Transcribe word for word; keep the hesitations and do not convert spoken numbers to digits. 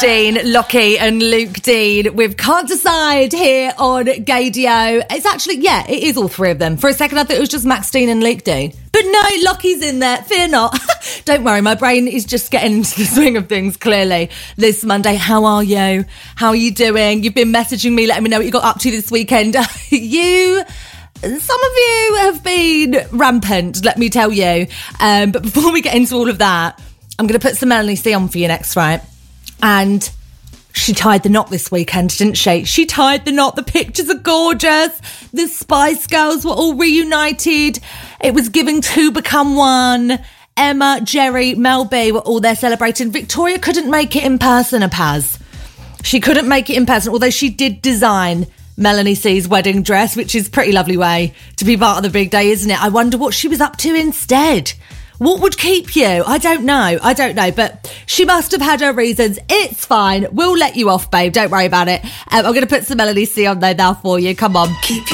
Dean, Lockie and Luke Dean with Can't Decide here on Gaydio. It's actually, yeah, it is all three of them. For a second I thought it was just Max Dean and Luke Dean. But no, Lockie's in there. Fear not. Don't worry, my brain is just getting into the swing of things, clearly, this Monday. How are you? How are you doing? You've been messaging me, letting me know what you got up to this weekend. you... Some of you have been rampant, let me tell you. Um, but before we get into all of that, I'm going to put some Melanie C on for you next, right? And she tied the knot this weekend, didn't she? She tied the knot. The pictures are gorgeous. The Spice Girls were all reunited. It was giving two become one. Emma, Jerry, Mel B were all there celebrating. Victoria couldn't make it in person, Paz. She couldn't make it in person, although she did design Melanie C's wedding dress, which is a pretty lovely way to be part of the big day, isn't it? I wonder what she was up to instead. What would keep you? I don't know. I don't know. But she must have had her reasons. It's fine. We'll let you off, babe. Don't worry about it. Um, I'm going to put some Melanie C on there now for you. Come on. Keep